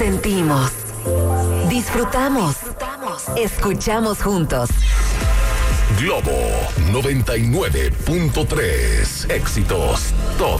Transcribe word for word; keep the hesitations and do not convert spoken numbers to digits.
Sentimos, disfrutamos, escuchamos juntos. Globo noventa y nueve punto tres. Éxitos todos